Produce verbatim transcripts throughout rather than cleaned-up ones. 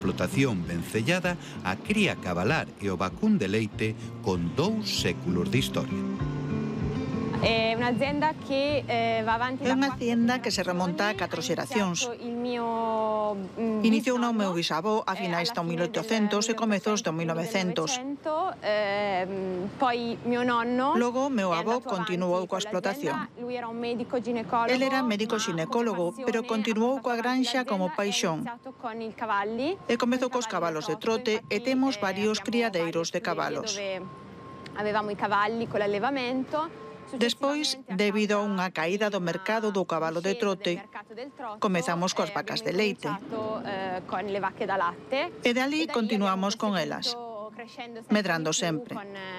Explotación vencellada a cría cabalar e o vacún de leite con dous séculos de historia. É unha hacienda que va avanti É unha hacienda que se remonta a catro xeracións. Iniciou o meu bisavó a finais do mil oitocentos e comezos do mil novecentos. Logo, meu avó continuou coa explotación. El era médico xinecólogo, pero continuou coa granxa como paixón. E comezou cos cabalos de trote e temos varios criadeiros de cabalos. Avevamo i cavalli con l'allevamento. Despois, debido a unha caída do mercado do cabalo de trote, comezamos coas vacas de leite. E dali continuamos con elas, medrando sempre.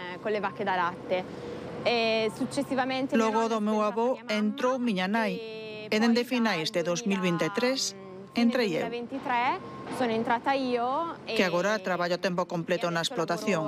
Logo do meu avó entrou miña nai, e dende finais de dos mil vinte e tres entrei eu, que agora traballo a tempo completo na explotación.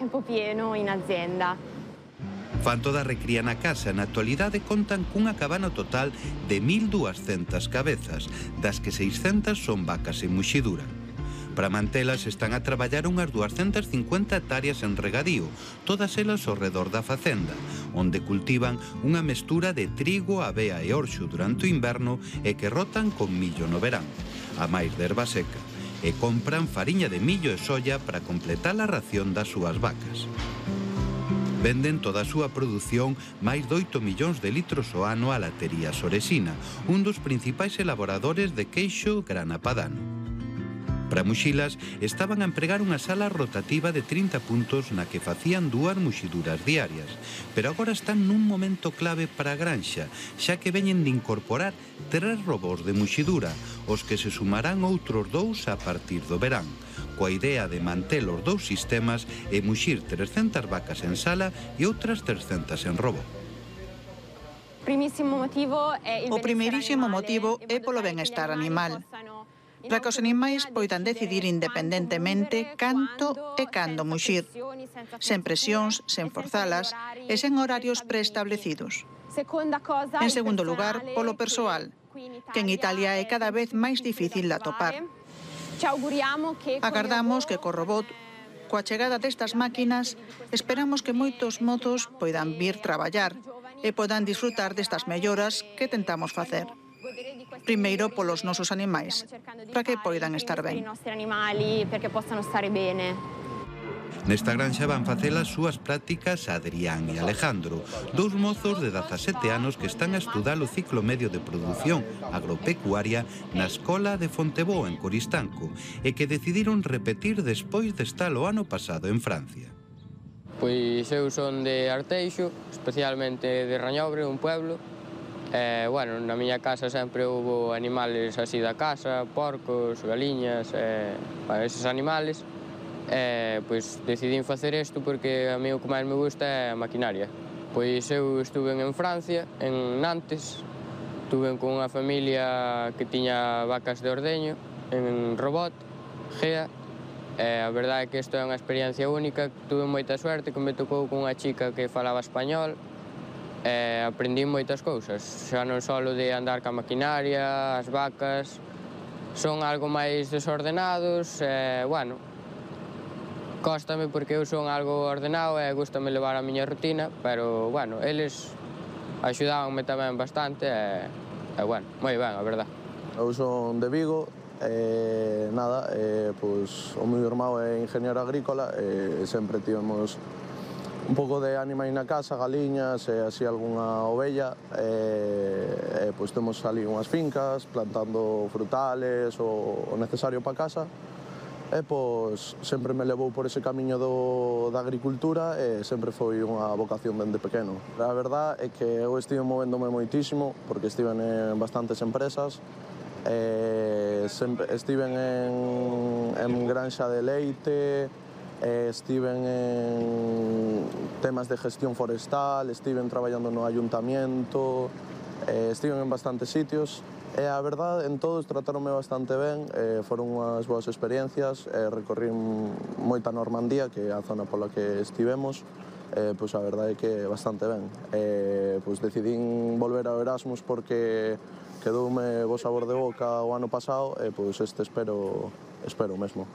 Fan toda a recría na casa, na actualidade contan cunha cabana total de mil duascentas cabezas, das que seiscentas son vacas en muxidura. Para mantelas están a traballar unhas duascentas cincuenta hectáreas en regadío, todas elas ao redor da facenda, onde cultivan unha mestura de trigo, avea e orxo durante o inverno e que rotan con millo no verán, a máis de erva seca, e compran fariña de millo e solla para completar a ración das súas vacas. Venden toda a súa produción, máis de oito millóns de litros ao ano a Latería Soresina, un dos principais elaboradores de queixo grana padano. Para muxilas, estaban a empregar unha sala rotativa de trinta puntos na que facían dúas muxiduras diarias, pero agora están nun momento clave para a granxa, xa que veñen de incorporar tres robós de muxidura, os que se sumarán outros dous a partir do verán, coa idea de manter os dous sistemas e muxir trescentas vacas en sala e outras trescentas en robot. O primeirísimo motivo é polo benestar animal, para que os animais poidan decidir independentemente canto e cando muxir, sen presións, sen forzalas e sen horarios preestablecidos. En segundo lugar, polo persoal, que en Italia é cada vez máis difícil de atopar. Agardamos que co robot, coa chegada destas máquinas, esperamos que moitos mozos poidan vir traballar e poidan disfrutar destas melloras que tentamos facer. Primeiro polos nosos animais, para que poidan estar ben. Nesta granxa van facer as súas prácticas Adrián e Alejandro, dous mozos de dezasete anos que están a estudar o ciclo medio de produción agropecuaria na Escola de Fontebó, en Coristanco, e que decidiron repetir despois de estar o ano pasado en Francia. Pois eu son de Arteixo, especialmente de Rañobre, un pueblo. E, bueno, na miña casa sempre houve animales así da casa, porcos, galiñas, e, para eses animales. E, pois, decidín facer isto porque a mí o que máis me gusta é a maquinaria. Pois eu estuve en Francia, en Nantes, estuve con unha familia que tiña vacas de ordeño, en Robot, Gea, e a verdade é que isto é unha experiencia única. Tuve moita suerte que me tocou con unha chica que falaba español, e aprendí moitas cousas, xa non só de andar ca maquinaria, as vacas, son algo máis desordenados, e, bueno, cóstame porque eu son algo ordenado e gustame levar a miña rutina, pero, bueno, eles axudábanme tamén bastante e, e bueno, moi ben, a verdad. Eu son de Vigo e, nada, e, pois, o meu irmão é ingeniero agrícola e sempre tivemos un pouco de animais na casa, galiñas e así algunha ovella e, e pois temos ali unhas fincas plantando frutales o, o necesario para casa. E, pois, sempre me levou por ese camiño do, da agricultura e sempre foi unha vocación dende pequeno. A verdade é que eu estive movéndome moitísimo porque estiven en bastantes empresas, e sempre, estiven en, en granxa de leite, e estiven en temas de gestión forestal, estiven traballando no ayuntamiento, e estiven en bastantes sitios. E a verdade, en todos tratáronme bastante ben, e foron unhas boas experiencias, e recorrín moita Normandía, que é a zona pola que estivemos, e pois a verdade é que bastante ben. E pois decidín volver ao Erasmus porque quedoume bo sabor de boca o ano pasado, e pois este espero espero mesmo.